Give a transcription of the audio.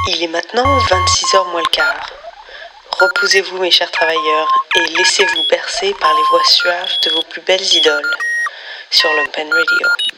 Il est maintenant 26h moins le quart. Reposez-vous mes chers travailleurs et laissez-vous bercer par les voix suaves de vos plus belles idoles sur Lumpen Radio.